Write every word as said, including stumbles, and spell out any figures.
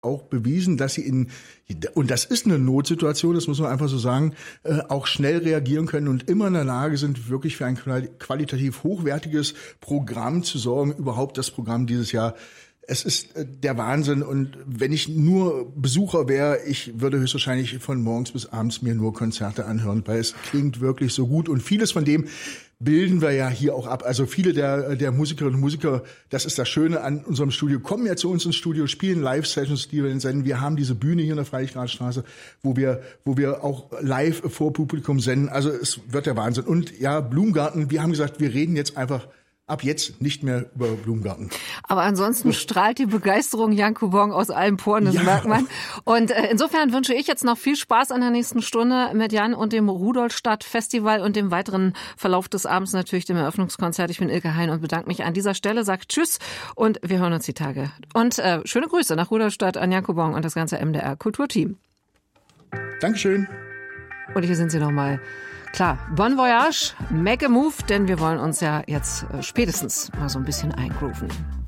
auch bewiesen, dass sie in, und das ist eine Notsituation, das muss man einfach so sagen, äh, auch schnell reagieren können und immer in der Lage sind, wirklich für ein qualitativ hochwertiges Programm zu sorgen. Überhaupt das Programm dieses Jahr. Es ist äh, der Wahnsinn. Und wenn ich nur Besucher wäre, ich würde höchstwahrscheinlich von morgens bis abends mir nur Konzerte anhören, weil es klingt wirklich so gut. Und vieles von dem bilden wir ja hier auch ab. Also viele der, der Musikerinnen und Musiker, das ist das Schöne an unserem Studio, kommen ja zu uns ins Studio, spielen Live-Sessions, die wir dann senden. Wir haben diese Bühne hier in der Friedrichstraße, wo wir, wo wir auch live vor Publikum senden. Also es wird der Wahnsinn. Und ja, Blumengarten, wir haben gesagt, wir reden jetzt einfach ab jetzt nicht mehr über Blumengarten. Aber ansonsten strahlt die Begeisterung Jan Kubong aus allen Poren, das ja. merkt man. Und äh, insofern wünsche ich jetzt noch viel Spaß an der nächsten Stunde mit Jan und dem Rudolstadt-Festival und dem weiteren Verlauf des Abends, natürlich dem Eröffnungskonzert. Ich bin Ilke Hein und bedanke mich an dieser Stelle, sage Tschüss und wir hören uns die Tage. Und äh, schöne Grüße nach Rudolstadt an Jan Kubong und das ganze M D R-Kulturteam. Dankeschön. Und hier sind sie nochmal. Klar, Bon Voyage, make a move, denn wir wollen uns ja jetzt spätestens mal so ein bisschen eingrooven.